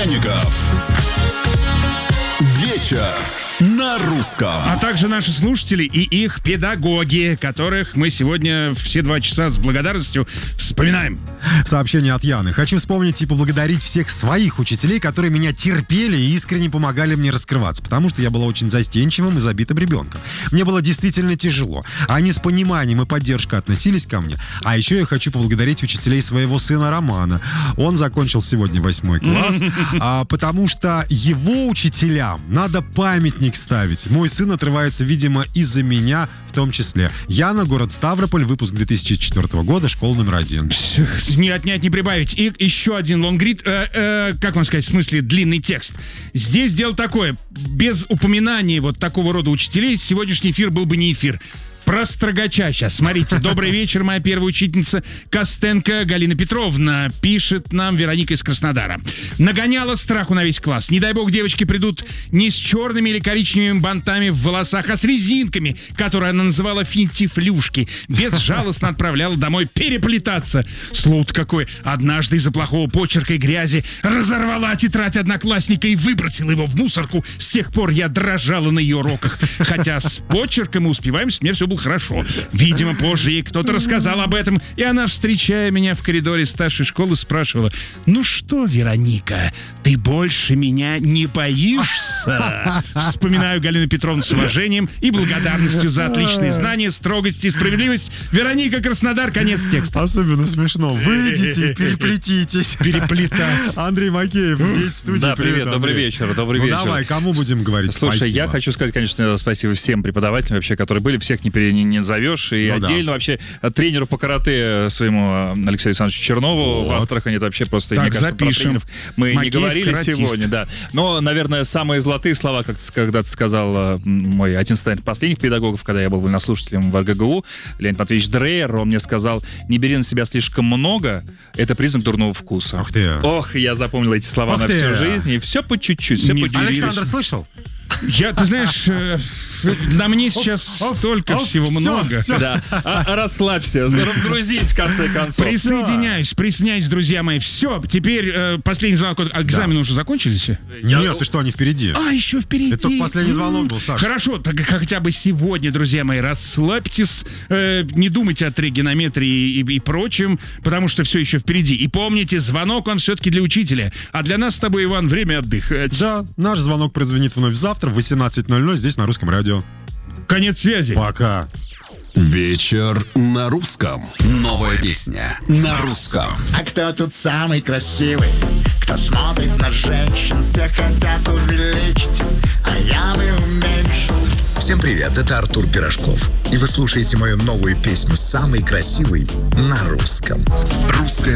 Пряников. Вечер на русском. А также наши слушатели и их педагоги, которых мы сегодня все 2 часа с благодарностью вспоминаем. Сообщение от Яны. Хочу вспомнить и поблагодарить всех своих учителей, которые меня терпели и искренне помогали мне раскрываться, потому что я была очень застенчивым и забитым ребенком. Мне было действительно тяжело. Они с пониманием и поддержкой относились ко мне. А еще я хочу поблагодарить учителей своего сына Романа. Он закончил сегодня 8 класс, потому что его учителям надо памятник ставить. Мой сын отрывается, видимо, из-за меня в том числе. Яна, город Ставрополь, выпуск 2004 года, школа номер 1. Не отнять, не прибавить. И еще один лонгрид, как вам сказать, в смысле длинный текст. Здесь дело такое, без упоминания вот такого рода учителей сегодняшний эфир был бы не эфир. Про строгача сейчас. Смотрите, добрый вечер, моя первая учительница Костенко Галина Петровна, пишет нам Вероника из Краснодара. Нагоняла страху на весь класс. Не дай бог девочки придут не с черными или коричневыми бантами в волосах, а с резинками, которые она называла финтифлюшки. Безжалостно отправляла домой переплетаться. Слуд какой. Однажды из-за плохого почерка и грязи разорвала тетрадь одноклассника и выбросила его в мусорку. С тех пор я дрожала на ее уроках. Хотя с почерком и успеваемостью мне все было хорошо. Видимо, позже ей кто-то рассказал об этом, и она, встречая меня в коридоре старшей школы, спрашивала: «Ну что, Вероника, ты больше меня не боишься?» Вспоминаю Галину Петровну с уважением и благодарностью за отличные знания, строгость и справедливость. Вероника, Краснодар, конец текста. Особенно смешно. Выйдите, переплетитесь. Переплетать. Андрей Макеев здесь в студии. Да, привет, добрый вечер, добрый вечер. Давай, кому будем говорить? Слушай, спасибо? Я хочу сказать, конечно, спасибо всем преподавателям вообще, которые были, всех не назовешь, и отдельно вообще тренеру по карате своему Алексею Александровичу Чернову в Астрахани, это вообще просто, так, мне кажется, запишем. про тренеров мы Макеев, не говорили каратист. сегодня, да. Но, наверное, самые золотые слова, как когда-то сказал мой один из последних педагогов, когда я был вольнослушателем в РГГУ, Леонид Матвеевич Дрейер, он мне сказал: не бери на себя слишком много, это признак дурного вкуса. Ох ты. Ох, я запомнил эти слова на всю жизнь, и все по чуть-чуть, все по чуть-чуть. Александр, слышал? Ты знаешь, на мне сейчас столько всего много. Да, расслабься, разгрузись в конце концов. Присоединяюсь, друзья мои. Все, теперь последний звонок. Экзамены уже закончились? Нет, ты что, они впереди. Еще впереди. Это только последний звонок был, Саша. Хорошо, так хотя бы сегодня, друзья мои, расслабьтесь, не думайте о тригонометрии и прочем, потому что все еще впереди. И помните, звонок он все-таки для учителя. А для нас с тобой, Иван, время отдыхать. Да, наш звонок прозвенит вновь завтра в 18:00 здесь на Русском радио. Конец связи. Пока. Вечер на русском. Новая песня на русском. А кто тут самый красивый? Кто смотрит на женщин, все хотят увеличить, а я бы уменьшил. Всем привет, это Артур Пирожков. И вы слушаете мою новую песню «Самый красивый» на русском. Русская